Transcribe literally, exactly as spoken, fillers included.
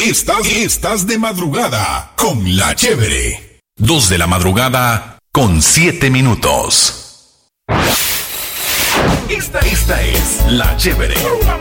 Estás, estás de madrugada con La Chévere. Dos de la madrugada con siete minutos. Esta, esta es La Chévere.